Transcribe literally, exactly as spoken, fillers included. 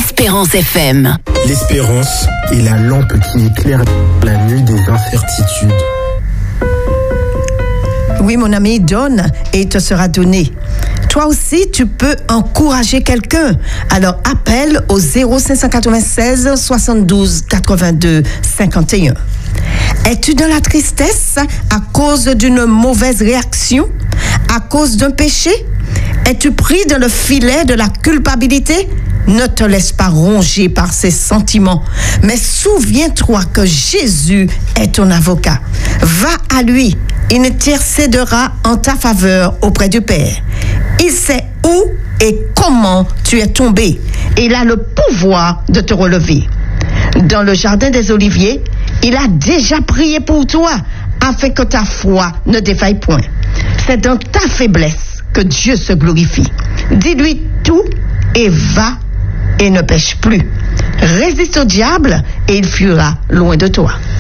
Espérance F M. L'espérance est la lampe qui éclaire la nuit des incertitudes. Oui, mon ami, donne et il te sera donné. Toi aussi, tu peux encourager quelqu'un. Alors, appelle au zéro cinq cent quatre-vingt-seize soixante-douze quatre-vingt-deux cinquante et un. Es-tu dans la tristesse à cause d'une mauvaise réaction? À cause d'un péché? Es-tu pris dans le filet de la culpabilité? Ne te laisse pas ronger par ces sentiments, mais souviens-toi que Jésus est ton avocat. Va à lui, il intercédera en ta faveur auprès du Père. Il sait où et comment tu es tombé. Il a le pouvoir de te relever. Dans le jardin des Oliviers, il a déjà prié pour toi afin que ta foi ne défaille point. C'est dans ta faiblesse que Dieu se glorifie. Dis-lui tout et va et ne pêche plus. Résiste au diable et il fuira loin de toi.